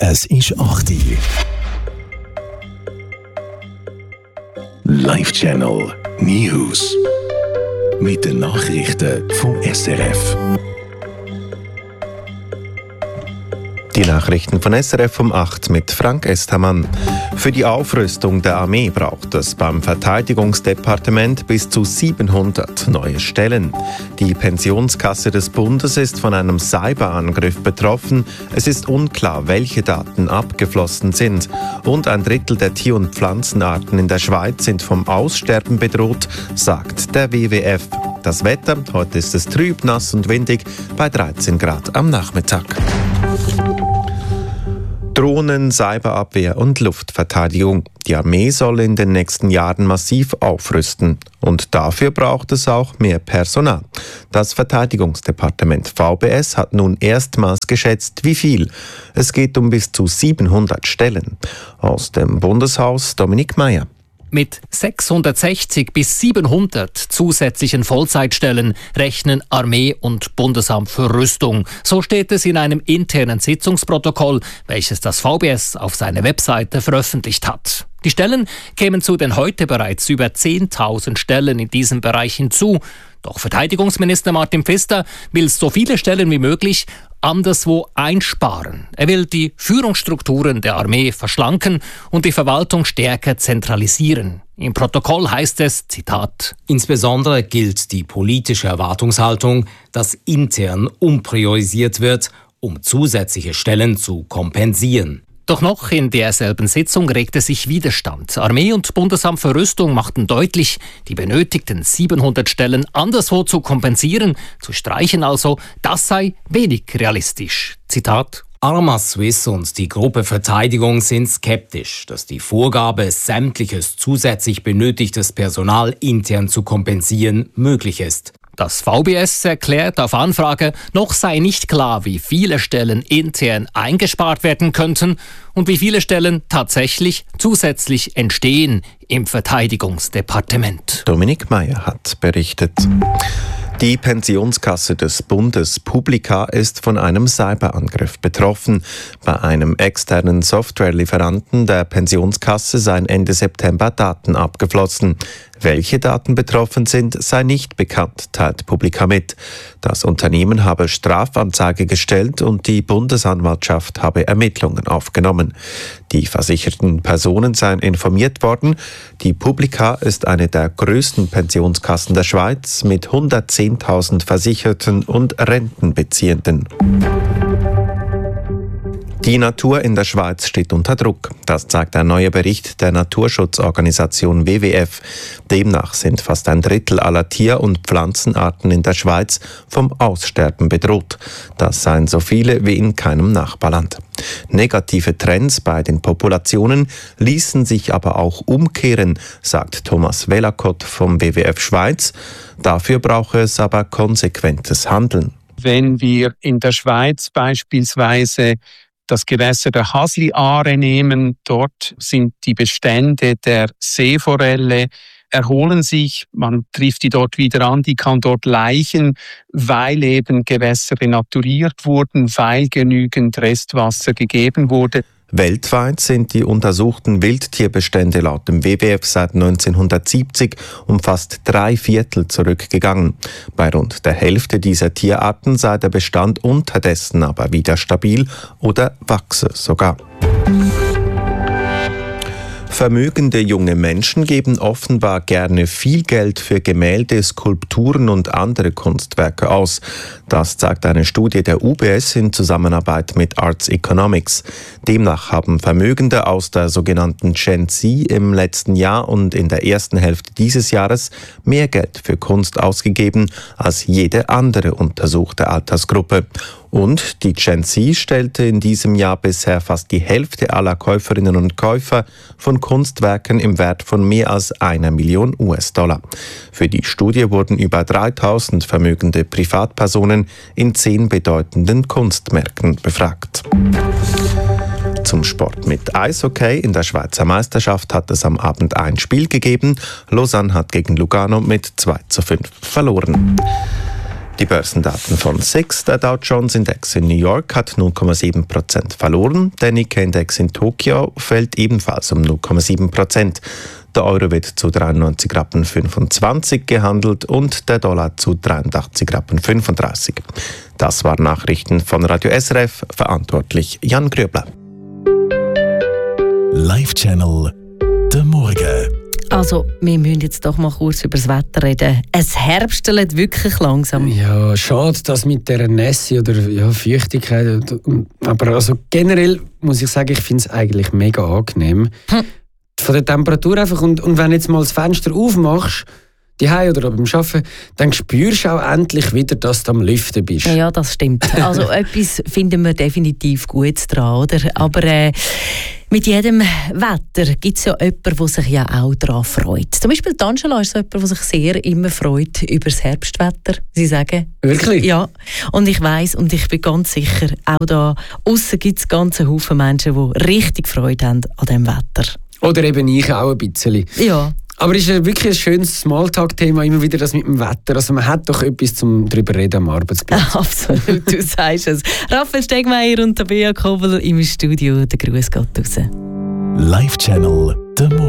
Es ist 8 Uhr. Live-Channel News. Mit den Nachrichten vom SRF. Die Nachrichten von SRF um 8 mit Frank Estermann. Für die Aufrüstung der Armee braucht es beim Verteidigungsdepartement bis zu 700 neue Stellen. Die Pensionskasse des Bundes ist von einem Cyberangriff betroffen. Es ist unklar, welche Daten abgeflossen sind. Und ein Drittel der Tier- und Pflanzenarten in der Schweiz sind vom Aussterben bedroht, sagt der WWF. Das Wetter, heute ist es trüb, nass und windig bei 13 Grad am Nachmittag. Drohnen, Cyberabwehr und Luftverteidigung. Die Armee soll in den nächsten Jahren massiv aufrüsten. Und dafür braucht es auch mehr Personal. Das Verteidigungsdepartement VBS hat nun erstmals geschätzt, wie viel. Es geht um bis zu 700 Stellen. Aus dem Bundeshaus Dominik Meier. Mit 660 bis 700 zusätzlichen Vollzeitstellen rechnen Armee und Bundesamt für Rüstung. So steht es in einem internen Sitzungsprotokoll, welches das VBS auf seiner Webseite veröffentlicht hat. Die Stellen kämen zu den heute bereits über 10.000 Stellen in diesem Bereich hinzu. Doch Verteidigungsminister Martin Pfister will so viele Stellen wie möglich anderswo einsparen. Er will die Führungsstrukturen der Armee verschlanken und die Verwaltung stärker zentralisieren. Im Protokoll heißt es, Zitat: Insbesondere gilt die politische Erwartungshaltung, dass intern umpriorisiert wird, um zusätzliche Stellen zu kompensieren. Doch noch in derselben Sitzung regte sich Widerstand. Armee und Bundesamt für Rüstung machten deutlich, die benötigten 700 Stellen anderswo zu kompensieren, zu streichen also, das sei wenig realistisch. Zitat: Arma Swiss und die Gruppe Verteidigung sind skeptisch, dass die Vorgabe, sämtliches zusätzlich benötigtes Personal intern zu kompensieren, möglich ist. Das VBS erklärt auf Anfrage, noch sei nicht klar, wie viele Stellen intern eingespart werden könnten und wie viele Stellen tatsächlich zusätzlich entstehen im Verteidigungsdepartement. Dominik Meier hat berichtet. Die Pensionskasse des Bundes Publica ist von einem Cyberangriff betroffen. Bei einem externen Softwarelieferanten der Pensionskasse seien Ende September Daten abgeflossen. Welche Daten betroffen sind, sei nicht bekannt, teilt Publica mit. Das Unternehmen habe Strafanzeige gestellt und die Bundesanwaltschaft habe Ermittlungen aufgenommen. Die versicherten Personen seien informiert worden. Die Publica ist eine der größten Pensionskassen der Schweiz mit 110.000 Versicherten und Rentenbeziehenden. Die Natur in der Schweiz steht unter Druck. Das zeigt ein neuer Bericht der Naturschutzorganisation WWF. Demnach sind fast ein Drittel aller Tier- und Pflanzenarten in der Schweiz vom Aussterben bedroht. Das seien so viele wie in keinem Nachbarland. Negative Trends bei den Populationen ließen sich aber auch umkehren, sagt Thomas Velakott vom WWF Schweiz. Dafür brauche es aber konsequentes Handeln. Wenn wir in der Schweiz beispielsweise das Gewässer der Hasli-Aare nehmen, dort sind die Bestände der Seeforelle, erholen sich, man trifft die dort wieder an, die kann dort laichen, weil eben Gewässer renaturiert wurden, weil genügend Restwasser gegeben wurde. Weltweit sind die untersuchten Wildtierbestände laut dem WWF seit 1970 um fast 3/4 zurückgegangen. Bei rund der Hälfte dieser Tierarten sei der Bestand unterdessen aber wieder stabil oder wachse sogar. Vermögende junge Menschen geben offenbar gerne viel Geld für Gemälde, Skulpturen und andere Kunstwerke aus. Das zeigt eine Studie der UBS in Zusammenarbeit mit Arts Economics. Demnach haben Vermögende aus der sogenannten Gen Z im letzten Jahr und in der ersten Hälfte dieses Jahres mehr Geld für Kunst ausgegeben als jede andere untersuchte Altersgruppe. Und die Gen Z stellte in diesem Jahr bisher fast die Hälfte aller Käuferinnen und Käufer von Kunstwerken im Wert von mehr als $1 Million. Für die Studie wurden über 3.000 vermögende Privatpersonen in 10 bedeutenden Kunstmärkten befragt. Zum Sport mit Eishockey. In der Schweizer Meisterschaft hat es am Abend ein Spiel gegeben. Lausanne hat gegen Lugano mit 2:5 verloren. Die Börsendaten von SIX, der Dow Jones Index in New York, hat 0,7% verloren. Der Nikkei-Index in Tokio fällt ebenfalls um 0,7%. Der Euro wird zu 93,25 Rappen gehandelt und der Dollar zu 83,35 Rappen. Das waren Nachrichten von Radio SRF, verantwortlich Jan Gröbler. Live-Channel «Der Morgen». Also, wir müssen jetzt doch mal kurz über das Wetter reden. Es herbstelt wirklich langsam. Ja, schade, dass mit der Nässe oder Feuchtigkeit. Aber also generell muss ich sagen, ich finde es eigentlich mega angenehm. Von der Temperatur einfach. Und wenn du jetzt mal das Fenster aufmachst, daheim oder beim Arbeiten, dann spürst du auch endlich wieder, dass du am Lüften bist. Ja, das stimmt. Also etwas finden wir definitiv Gutes dran, oder? Aber mit jedem Wetter gibt es ja jemanden, der sich ja auch daran freut. Zum Beispiel Angela ist so jemand, der sich sehr immer freut über das Herbstwetter. Sie sagen. Wirklich? Ja. Und ich weiss und ich bin ganz sicher, auch da aussen gibt es ganze Haufen Menschen, die richtig Freude haben an diesem Wetter. Oder eben ich auch ein bisschen. Ja. Aber es ist wirklich ein schönes Smalltalk-Thema, immer wieder das mit dem Wetter. Also man hat doch etwas zum drüber reden am Arbeitsplatz. Absolut, du sagst es. Raphael Stegmeier und Tabea Kobel im Studio. Der Gruß geht raus. Live-Channel «Der Morgen».